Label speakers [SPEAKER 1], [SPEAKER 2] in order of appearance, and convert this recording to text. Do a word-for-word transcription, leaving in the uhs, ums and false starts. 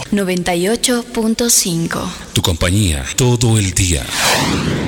[SPEAKER 1] noventa y ocho punto cinco.
[SPEAKER 2] Tu compañía todo el día.